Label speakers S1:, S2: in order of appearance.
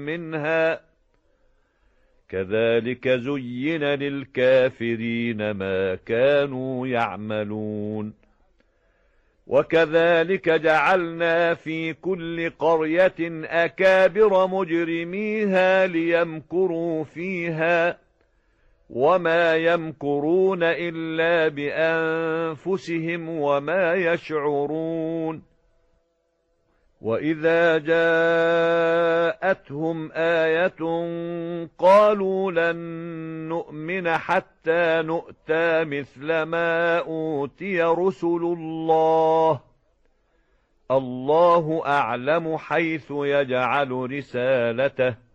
S1: منها كذلك زين للكافرين ما كانوا يعملون وكذلك جعلنا في كل قرية أكابر مجرميها ليمكروا فيها وما يمكرون إلا بأنفسهم وما يشعرون وإذا جاءتهم آية قالوا لن نؤمن حتى نؤتى مثل ما أوتي رسل الله أعلم حيث يجعل رسالته